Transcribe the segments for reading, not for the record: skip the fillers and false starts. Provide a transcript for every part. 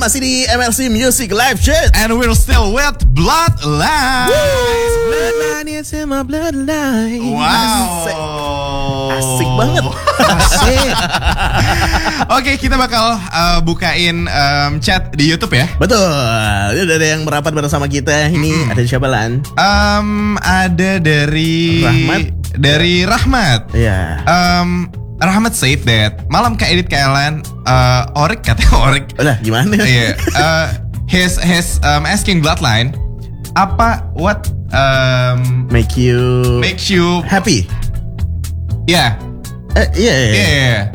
masih di MLC Music Live Chat. And we're still with Bloodline. Bloodline is in my bloodline. Wow. Asik banget. Asik. Oke, kita bakal bukain chat di YouTube ya. Betul. Ini udah ada yang merapat bersama kita. Ini ada siapa, Lan? Ada dari Rahmat. Dari Rahmat. Iya. Rahmat said that malam Kak Edit Kailan Orik katanya Orik. Udah gimana? Iya. He's asking Bloodline what makes you happy? Yeah. Yeah.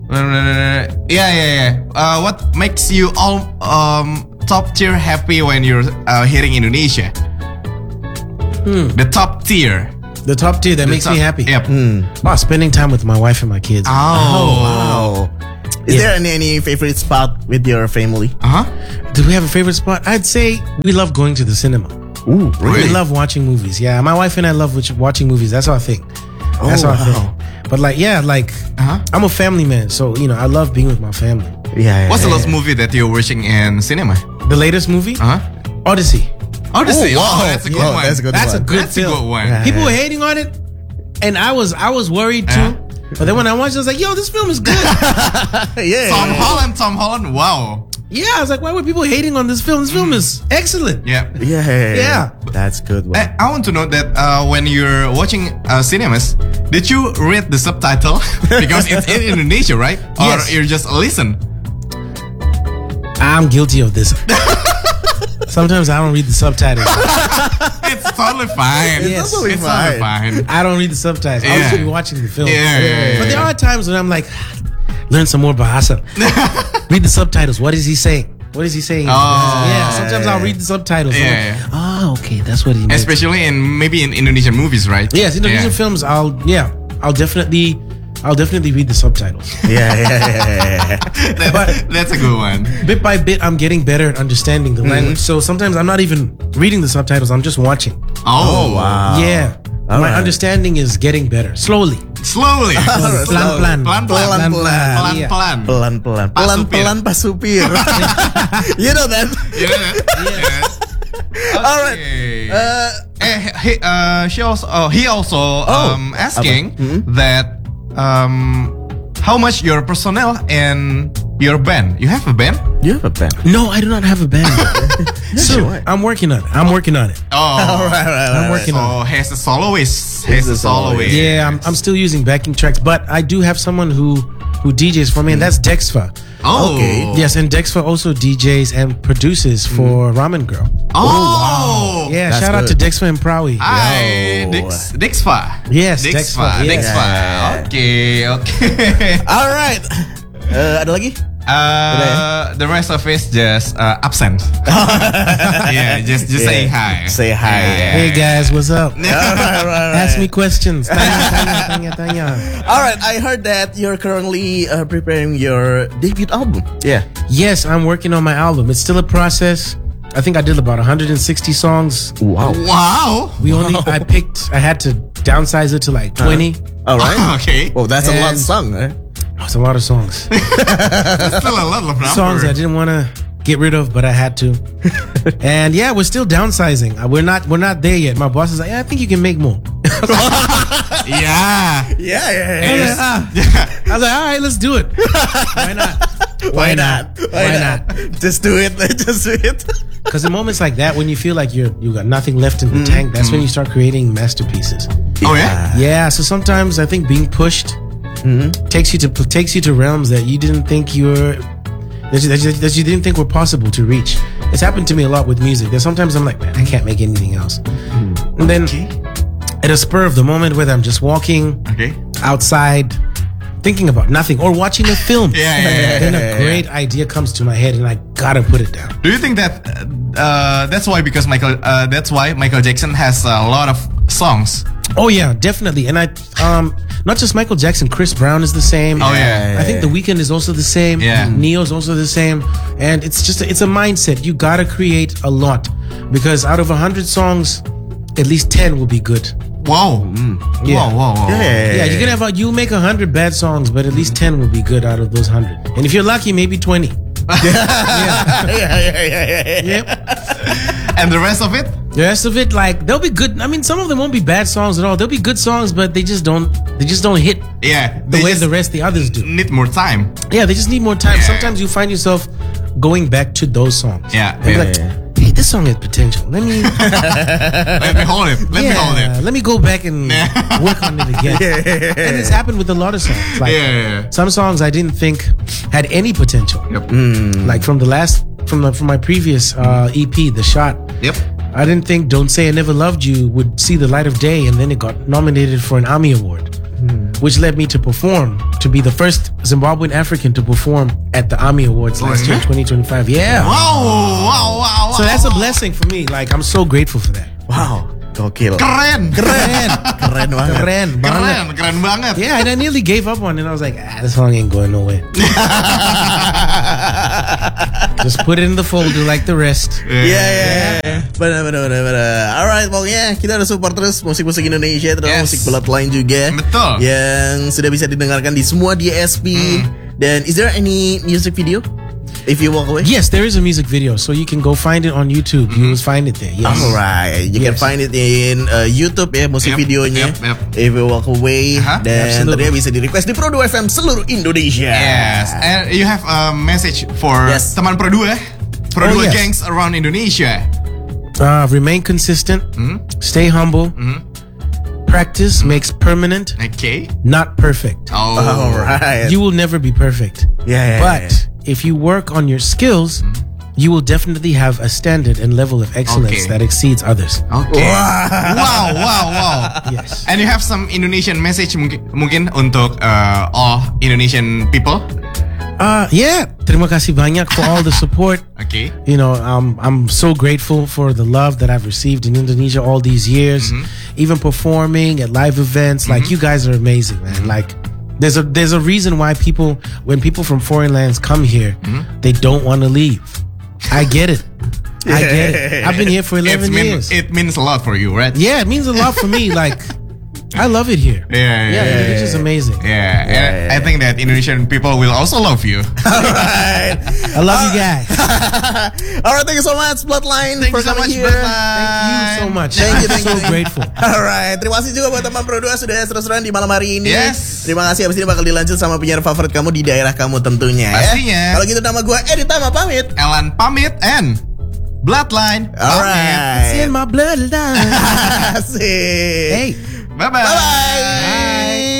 What makes you all top tier happy when you're hearing Indonesia? The top tier. The top tier that makes me happy. Yep. Oh, spending time with my wife and my kids. Oh, wow. Is there any favorite spot with your family? Do we have a favorite spot? I'd say we love going to the cinema. Ooh, really? We love watching movies. Yeah, my wife and I love watching movies. That's our thing. That's our thing. But I'm a family man, so I love being with my family. Yeah. What's the last movie that you're watching in cinema? The latest movie? Odyssey. Odyssey. wow. That's a good one. That's a good That's a good film. one. Yeah. People were hating on it, and I was worried too. But then when I watched it, I was like, yo, this film is good. Yeah. Tom Holland. Wow. Yeah, I was like, why were people hating on this film? This film is excellent. Yeah. Yeah. That's good one. I want to know that when you're watching cinemas, did you read the subtitle? Because it's in Indonesia, right? Or Yes. you just listen? I'm guilty of this. Sometimes I don't read the subtitles. It's totally fine. Yes. totally It's totally fine. fine. I don't read the subtitles. I Yeah. should be watching the film. Yeah. But there are times when I'm like, learn some more Bahasa. Read the subtitles. What is he saying? What is he saying? Yeah, sometimes I'll read the subtitles. Yeah. Oh, okay, that's what he meant. Especially maybe in Indonesian movies, right? Yes, Indonesian films. I'll definitely read the subtitles. Yeah. That's a good one. Bit by bit, I'm getting better at understanding the language. So sometimes I'm not even reading the subtitles. I'm just watching. Oh, wow. Yeah, All my right. understanding is getting better slowly. Slowly. Pelan-pelan. Pelan-pelan pas supir. You know that? Yeah. All right. He also asking that how much your personnel and your band. You have a band? You have a band? No, I do not have a band. So Sure. I'm working on it. Oh, All right. I'm working on it. So he's a soloist. He's a soloist. Yeah, I'm still using backing tracks, but I do have someone who DJs for me, and that's Dexfa. Oh, Okay. Yes, and Dexfa also DJs and produces for Ramen Girl. Oh, Yeah, That's shout out to good. Dexfa and Prawi. Hi, Dexfa. Yes, Dexfa. Dexfa, yeah. Dexfa. Okay. All right. Ada lagi? The rest of it just absent. Yeah, just saying hi. Say hi. Hey guys, what's up? All right. Ask me questions. Tanya. All right. I heard that you're currently preparing your debut album. Yeah. Yes, I'm working on my album. It's still a process. I think I did about 160 songs. Wow. Wow. I had to downsize it to like 20. All right. Okay. Well, that's a lot And- of song, eh? It's a lot of songs. That's still a lot of number. Songs I didn't want to get rid of, but I had to. And yeah, we're still downsizing. We're not there yet. My boss is like, yeah, I think you can make more. Yeah. Yeah. I was like, all right, let's do it. Why not? Why not? Just do it. Just do it. Because in moments like that, when you feel like you got nothing left in the tank, that's when you start creating masterpieces. Oh yeah. Yeah. So sometimes I think being pushed takes you to realms that you didn't think that you didn't think were possible to reach. It's happened to me a lot with music. That sometimes I'm like, man, I can't make anything else. And then at a spur of the moment, whether I'm just walking outside, thinking about nothing, or watching a film, then a great idea comes to my head, and I gotta put it down. Do you think that that's why Michael Jackson has a lot of songs? Oh yeah, definitely. And I not just Michael Jackson, Chris Brown is the same. Oh, yeah. I think The Weeknd is also the same. Yeah. Neo's also the same. And it's a mindset. You gotta create a lot, because out of 100 songs, at least 10 will be good. Wow. Yeah. Wow. Yeah, you make 100 bad songs, but at least 10 will be good out of those 100. And if you're lucky, maybe 20. Yep. And the rest of it? The rest of it, like, they'll be good. I mean, some of them won't be bad songs at all. They'll be good songs, but they just don't hit Yeah. the way the rest of the others do. Need more time. Yeah, they just need more time. Yeah. Sometimes you find yourself going back to those songs. Yeah, And be yeah, like, hey, this song has potential. Let me Let me hold it. Let me hold it. let me go back and work on it again. And it's happened with a lot of songs. Like Yeah. some songs I didn't think had any potential. Yep. Like from my previous EP, The Shot. Yep. I didn't think Don't Say I Never Loved You would see the light of day, and then it got nominated for an AMI Award, which led me to be the first Zimbabwean African to perform at the AMI Awards last year, 2025. Yeah. Wow. So that's a blessing for me. Like, I'm so grateful for that. Wow, gokil. Keren. Keren banget. Keren banget. Yeah, and I nearly gave up on it. I was like, this song ain't going nowhere. Just put it in the folder like the rest. Iya. Benar. Alright, pokoknya kita udah support terus musik-musik Indonesia, terus Yes. musik Bloodline juga. Betul. Yang sudah bisa didengarkan di semua DSP. Dan is there any music video? If you walk away? Yes, there is a music video, so you can go find it on YouTube. You will find it there. Yes. Alright, you can Yes. find it in YouTube ya, musik Yep, videonya. yep. If you walk away. Dan Absolutely. tentunya bisa di request di Pro2 FM seluruh Indonesia. Yes. And you have a message for Yes. teman Pro2 Oh, yes. gangs around Indonesia. Remain consistent. Stay humble. Practice makes permanent, Okay. not perfect. Oh. Alright. You will never be perfect. Yeah. But if you work on your skills, you will definitely have a standard and level of excellence Okay. that exceeds others. Okay. Wow. Yes. And you have some Indonesian message mungkin untuk all Indonesian people. Yeah. Terima kasih banyak for all the support. Okay. You know, I'm so grateful for the love that I've received in Indonesia all these years. Even performing at live events, like you guys are amazing, man. Like there's a reason why when people from foreign lands come here, they don't want to leave. I get it. I get it. I've been here for 11 years. It means a lot for you, right? Yeah, it means a lot for me. Like, I love it here. Yeah. It's just amazing. Yeah, and I think that Indonesian people will also love you. Alright. I love you guys. Alright, thank you so much Bloodline Thank for you so coming much, here. Bloodline. Thank you so much. Thank you, I'm thank so you. grateful. Alright, terima kasih juga buat teman Pro2 sudah seru-seruan di malam hari ini. Yes. Terima kasih, abis ini bakal dilanjut sama penyiar favorit kamu di daerah kamu tentunya. Pastinya. Kalau gitu nama gue Edi Tama pamit. Elan pamit and Bloodline. Alright. It's in my bloodline. Asik. Hey. Bye-bye. Bye-bye.